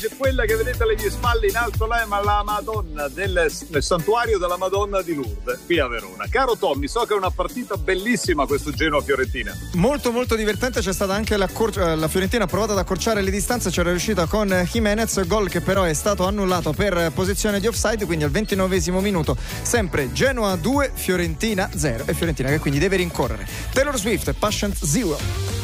C'è quella che vedete alle mie spalle in alto, la Madonna del santuario della Madonna di Lourdes qui a Verona. Caro Tommy, so che è una partita bellissima questo Genoa-Fiorentina. Molto molto divertente, c'è stata anche la Fiorentina ha provato ad accorciare le distanze, c'era riuscita con Jimenez, gol che però è stato annullato per posizione di offside, quindi al 29esimo minuto sempre Genoa 2, Fiorentina 0 e Fiorentina che quindi deve rincorrere. Taylor Swift, Patient Zero.